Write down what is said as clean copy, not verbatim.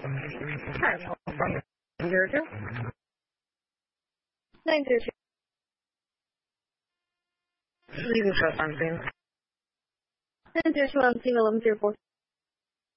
902? 902. Leaving for something. 902 on single 1104.